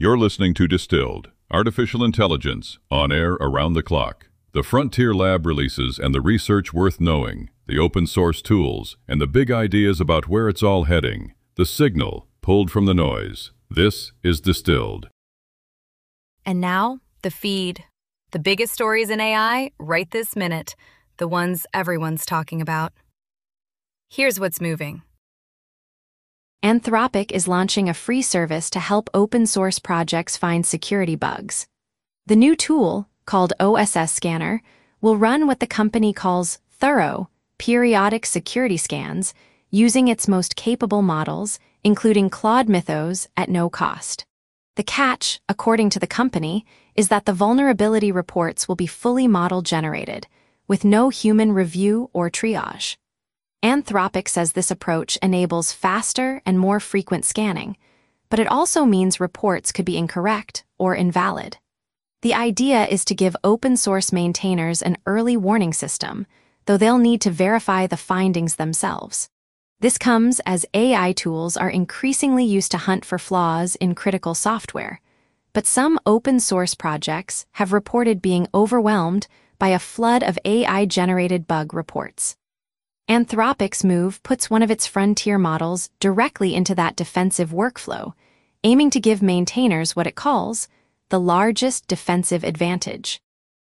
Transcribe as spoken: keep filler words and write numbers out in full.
You're listening to Distilled, Artificial Intelligence, on air around the clock. The Frontier Lab releases and the research worth knowing, the open source tools, and the big ideas about where it's all heading. The signal, pulled from the noise. This is Distilled. And now, the feed. The biggest stories in A I right this minute. The ones everyone's talking about. Here's what's moving. Anthropic is launching a free service to help open-source projects find security bugs. The new tool, called O S S Scanner, will run what the company calls thorough, periodic security scans, using its most capable models, including Claude Mythos, at no cost. The catch, according to the company, is that the vulnerability reports will be fully model-generated, with no human review or triage. Anthropic says this approach enables faster and more frequent scanning, but it also means reports could be incorrect or invalid. The idea is to give open-source maintainers an early warning system, though they'll need to verify the findings themselves. This comes as A I tools are increasingly used to hunt for flaws in critical software, but some open-source projects have reported being overwhelmed by a flood of A I-generated bug reports. Anthropic's move puts one of its frontier models directly into that defensive workflow, aiming to give maintainers what it calls the largest defensive advantage.